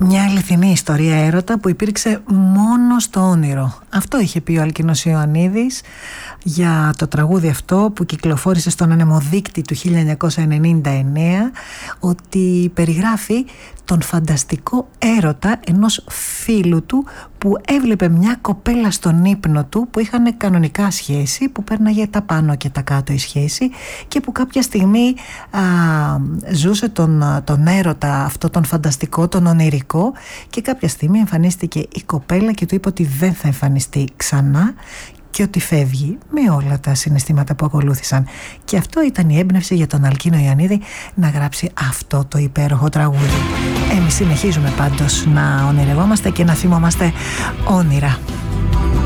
Μια αληθινή ιστορία έρωτα που υπήρξε μόνο στο όνειρο. Αυτό είχε πει ο Αλκίνος Ιωαννίδης για το τραγούδι αυτό που κυκλοφόρησε στον Ανεμοδείκτη του 1999, ότι περιγράφει τον φανταστικό έρωτα ενός φίλου του που έβλεπε μια κοπέλα στον ύπνο του που είχαν κανονικά σχέση, που πέρναγε τα πάνω και τα κάτω η σχέση, και που κάποια στιγμή ζούσε τον έρωτα αυτό, τον φανταστικό, τον ονειρικό, και κάποια στιγμή εμφανίστηκε η κοπέλα και του είπε ότι δεν θα εμφανιστεί ξανά και ότι φεύγει, με όλα τα συναισθήματα που ακολούθησαν. Και αυτό ήταν η έμπνευση για τον Αλκίνο Ιωαννίδη να γράψει αυτό το υπέροχο τραγούδι. Εμείς συνεχίζουμε πάντως να ονειρευόμαστε και να θυμόμαστε όνειρα.